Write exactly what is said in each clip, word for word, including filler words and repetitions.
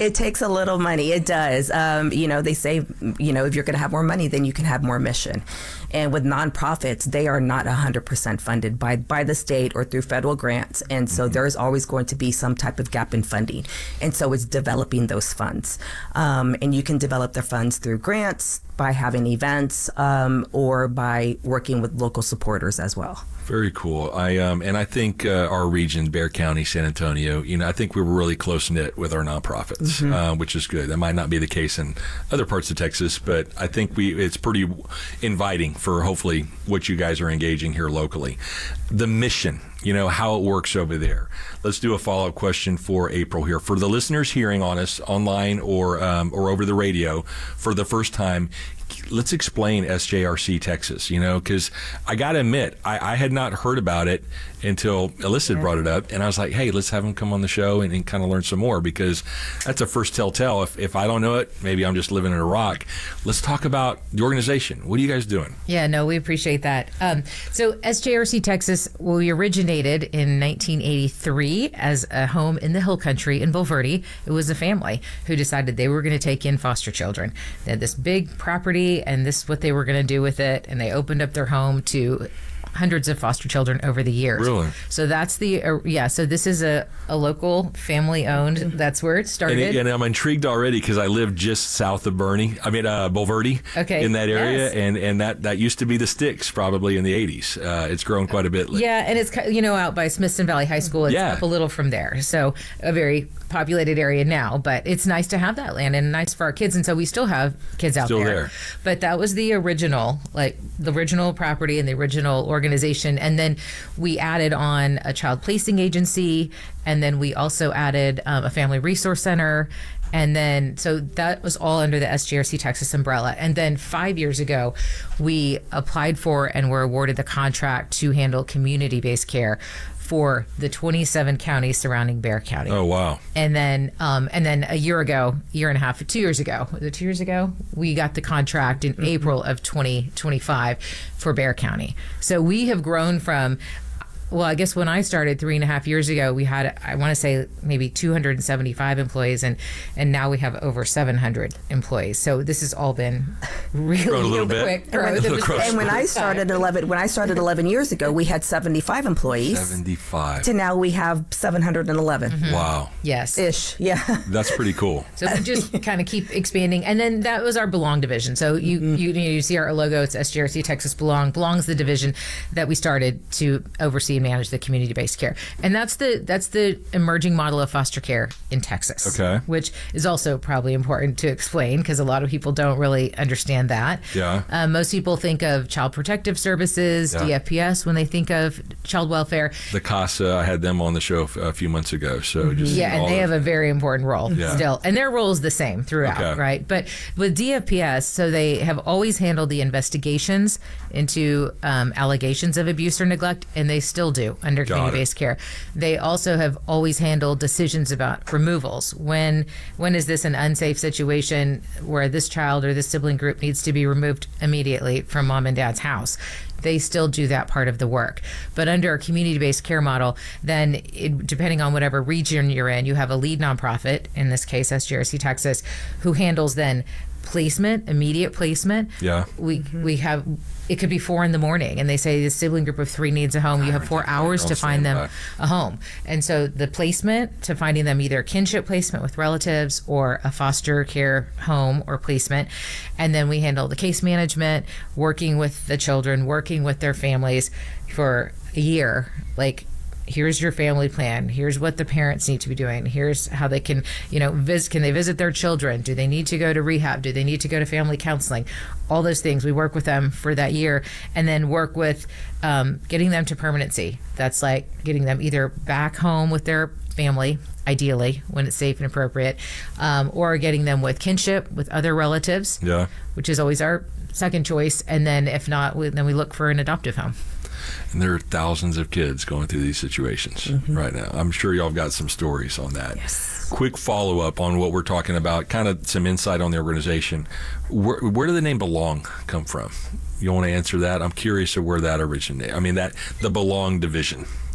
It takes a little money. It does. Um, you know, they say, you know, if you're going to have more money, then you can have more mission. And with nonprofits, they are not one hundred percent funded by, by the state or through federal grants. And so mm-hmm. there's always going to be some type of gap in funding. And so it's developing those funds. Um, and you can develop the funds through grants, by having events, um, or by working with local supporters as well. Very cool. I um, and I think uh, our region, Bexar County, San Antonio, you know, I think we were really close knit with our nonprofits, mm-hmm. uh, which is good. That might not be the case in other parts of Texas, but I think we it's pretty inviting for hopefully what you guys are engaging here locally. The mission, you know, how it works over there. Let's do a follow-up question for April here. For the listeners hearing on us online or um, or over the radio for the first time, let's explain S J R C Texas, you know, because I got to admit, I, I had not heard about it until Alyssa brought it up, and I was like, hey, let's have him come on the show and, and kind of learn some more, because that's a first telltale. If, if I don't know it, maybe I'm just living in a rock. Let's talk about the organization. What are you guys doing? Yeah, no, we appreciate that. Um, so S J R C Texas, well, we originated in nineteen eighty-three as a home in the Hill Country in Bulverde. It was a family who decided they were going to take in foster children. They had this big property, and this is what they were going to do with it, and they opened up their home to hundreds of foster children over the years. Really? So that's the, uh, yeah, so this is a, a local family owned, that's where it started. And, it, and I'm intrigued already because I live just south of Bernie, I mean, uh, Bulverde, okay. in that area. Yes. And, and that, that used to be the Sticks probably in the eighties. Uh, it's grown quite a bit. Yeah, and it's, you know, out by Smithson Valley High School. It's yeah. up a little from there. So a very populated area now, but it's nice to have that land and nice for our kids. And so we still have kids out still there. there. But that was the original, like the original property and the original organization. And then we added on a child placing agency. And then we also added um, a family resource center. And then, so that was all under the S J R C Texas umbrella. And then five years ago, we applied for and were awarded the contract to handle community-based care for the twenty-seven counties surrounding Bexar County. Oh, wow. And then um, and then a year ago, year and a half, two years ago, was it two years ago? We got the contract in mm-hmm. April of twenty twenty-five for Bexar County. So we have grown from, well, I guess when I started three and a half years ago, we had, I want to say, maybe two hundred seventy-five employees, and, and now we have over seven hundred employees. So this has all been really Grown a little quick bit. growth. And when, and when I started eleven, when I started eleven years ago, we had seventy-five employees. seventy-five. To now we have seven hundred eleven. Mm-hmm. Wow. Yes. Ish. Yeah. That's pretty cool. So we just kind of keep expanding, and then that was our Belong division. So you mm-hmm. you, you, know, you see our logo. It's S J R C Texas Belong. Belong's the division that we started to oversee and manage the community-based care, and that's the that's the emerging model of foster care in Texas. Okay. Which is also probably important to explain because a lot of people don't really understand that. Yeah. Uh, most people think of Child Protective Services, yeah. D F P S, when they think of child welfare. The CASA, I had them on the show a few months ago. So mm-hmm. just yeah, and they of, have a very important role yeah. still, and their role is the same throughout, okay. right? But with D F P S, so they have always handled the investigations into um, allegations of abuse or neglect, and they still do under community-based care. They also have always handled decisions about removals. When when is this an unsafe situation where this child or this sibling group needs to be removed immediately from mom and dad's house? They still do that part of the work. But under a community-based care model, then it, depending on whatever region you're in, you have a lead nonprofit, in this case S J R C Texas, who handles then placement, immediate placement. Yeah. We mm-hmm. we have, it could be four in the morning and they say the sibling group of three needs a home. You have four hours to find them a home. And so the placement to finding them either kinship placement with relatives or a foster care home or placement. And then we handle the case management, working with the children, working with their families for a year. Like, here's your family plan. Here's what the parents need to be doing. Here's how they can, you know, visit. Can they visit their children? Do they need to go to rehab? Do they need to go to family counseling? All those things. We work with them for that year and then work with um, getting them to permanency. That's like getting them either back home with their family, ideally, when it's safe and appropriate, um, or getting them with kinship with other relatives, yeah, which is always our second choice. And then if not, we, then we look for an adoptive home. And there are thousands of kids going through these situations mm-hmm. right now. I'm sure y'all have got some stories on that. Yes. Quick follow-up on what we're talking about, kind of some insight on the organization. Where, where did the name Belong come from? You want to answer that? I'm curious of where that originated. I mean, that the Belong division.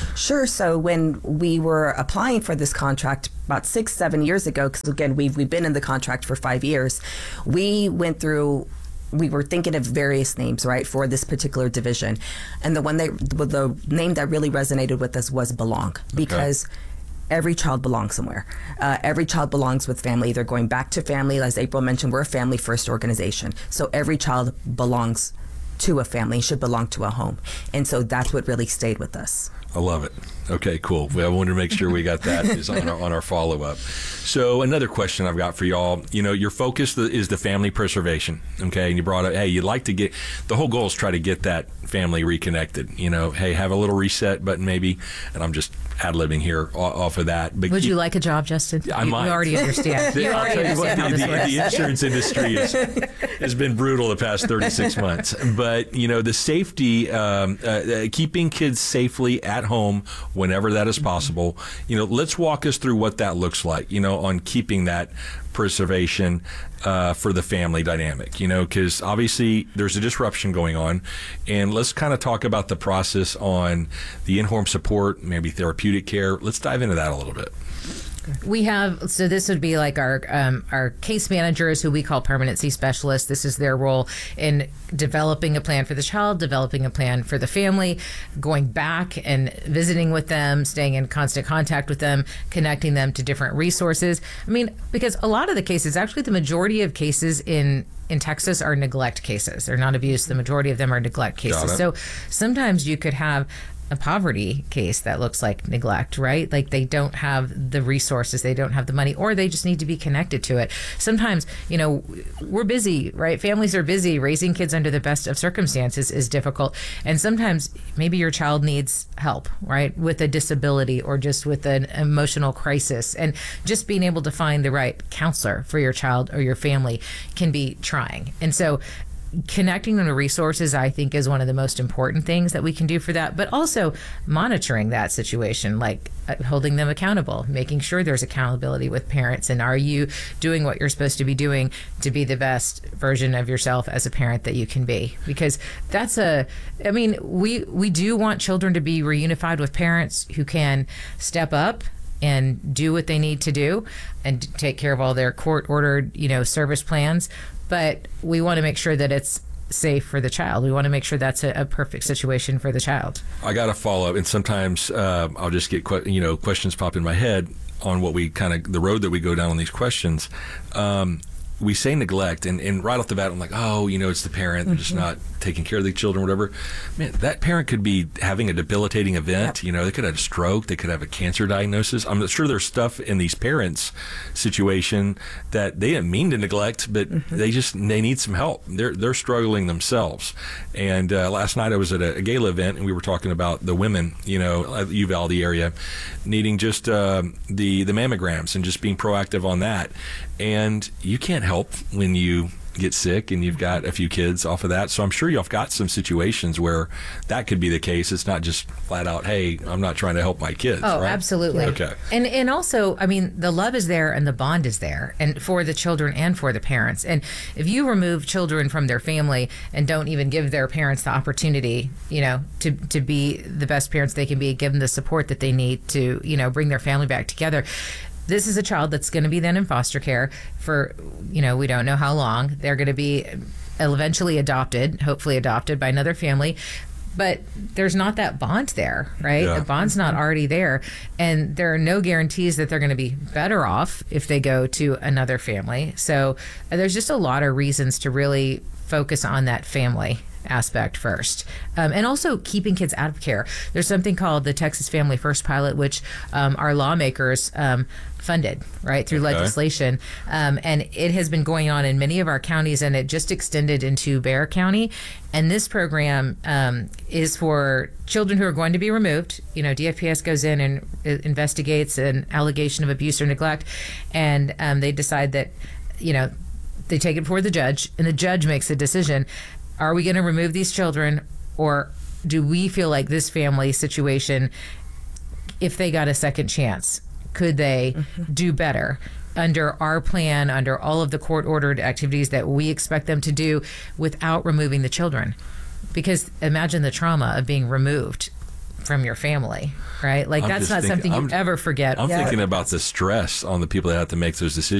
Sure. So when we were applying for this contract about six, seven years ago, because again, we've, we've been in the contract for five years, we went through we were thinking of various names, right, for this particular division. And the one that, the name that really resonated with us was Belong, because okay. every child belongs somewhere. Uh, every child belongs with family. They're going back to family. As April mentioned, we're a family first organization. So every child belongs to a family, should belong to a home. And so that's what really stayed with us. I love it. Okay, cool. I wanted to make sure we got that is on our, on our follow-up. So another question I've got for y'all, you know, your focus is the family preservation, okay? And you brought up, hey, you'd like to get, the whole goal is try to get that family reconnected. You know, hey, have a little reset button maybe, and I'm just ad-libbing here off of that. But Would you, you like a job, Justin? I you, might. You already understand. the, you already understand what, how the, this the, works. the insurance industry is, has been brutal the past thirty-six months. But, you know, the safety, um, uh, keeping kids safely at home whenever that is possible, you know, let's walk us through what that looks like, you know, on keeping that preservation uh, for the family dynamic, you know, because obviously there's a disruption going on. And let's kind of talk about the process on the in-home support, maybe therapeutic care. Let's dive into that a little bit. We have, so this would be like our um, our case managers, who we call permanency specialists. This is their role in developing a plan for the child, developing a plan for the family, going back and visiting with them, staying in constant contact with them, connecting them to different resources. I mean, because a lot of the cases, actually the majority of cases in in Texas are neglect cases. They're not abuse. The majority of them are neglect cases. So sometimes you could have a poverty case that looks like neglect, right? Like they don't have the resources, they don't have the money, or they just need to be connected to it. Sometimes, you know, we're busy, right? Families are busy. Raising kids under the best of circumstances is difficult. And sometimes maybe your child needs help, right? With a disability or just with an emotional crisis. And just being able to find the right counselor for your child or your family can be trying. And so connecting them to resources, I think, is one of the most important things that we can do for that, but also monitoring that situation, like holding them accountable, making sure there's accountability with parents. And are you doing what you're supposed to be doing to be the best version of yourself as a parent that you can be? Because that's a, I mean, we, we do want children to be reunified with parents who can step up and do what they need to do and take care of all their court-ordered, you know, service plans. But we want to make sure that it's safe for the child. We want to make sure that's a, a perfect situation for the child. I got to follow up, and sometimes uh, I'll just get que- you know questions pop in my head on what we kind of the road that we go down on these questions. Um, we say neglect, and, and right off the bat, I'm like, oh, you know, it's the parent. They're mm-hmm. just not taking care of the children, whatever. Man, that parent could be having a debilitating event. Yep. You know, they could have a stroke. They could have a cancer diagnosis. I'm sure there's stuff in these parents' situation that they didn't mean to neglect, but mm-hmm. they just they need some help. They're they're struggling themselves. And uh, last night I was at a, a gala event, and we were talking about the women, you know, at the Uvalde area, needing just uh, the the mammograms and just being proactive on that. And you can't help when you get sick and you've got a few kids off of that. So I'm sure you've got some situations where that could be the case. It's not just flat out, hey, I'm not trying to help my kids. Oh, right? Absolutely. Okay. And and also, I mean, the love is there and the bond is there, and for the children and for the parents. And if you remove children from their family and don't even give their parents the opportunity, you know, to, to be the best parents they can be, give them the support that they need to, you know, bring their family back together, this is a child that's going to be then in foster care for, you know, we don't know how long. They're going to be eventually adopted, hopefully adopted by another family. But there's not that bond there, right? Yeah. The bond's not already there. And there are no guarantees that they're going to be better off if they go to another family. So there's just a lot of reasons to really focus on that family aspect first. Um, and also keeping kids out of care. There's something called the Texas Family First Pilot, which um, our lawmakers um, funded, right, through okay. legislation. Um, and it has been going on in many of our counties, and it just extended into Bexar County. And this program um, is for children who are going to be removed. You know, D F P S goes in and investigates an allegation of abuse or neglect, and um, they decide that, you know, they take it before the judge, and the judge makes a decision. Are we going to remove these children, or do we feel like this family situation, if they got a second chance, could they mm-hmm. do better under our plan, under all of the court-ordered activities that we expect them to do without removing the children? Because imagine the trauma of being removed from your family, right? Like I'm that's just not thinking- something you I'm- ever forget. I'm Yeah. thinking about the stress on the people that have to make those decisions.